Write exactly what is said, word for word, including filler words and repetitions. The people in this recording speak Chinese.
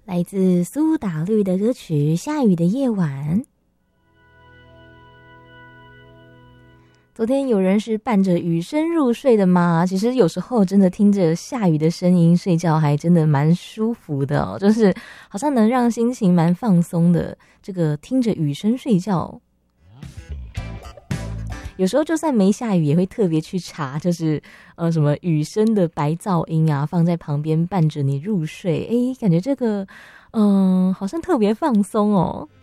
来自苏打绿的歌曲《下雨的夜晚》。昨天有人是伴着雨声入睡的吗？其实有时候真的听着下雨的声音睡觉还真的蛮舒服的哦，就是好像能让心情蛮放松的，这个听着雨声睡觉。有时候就算没下雨也会特别去查，就是呃什么雨声的白噪音啊，放在旁边伴着你入睡，诶，感觉这个嗯、呃、好像特别放松哦。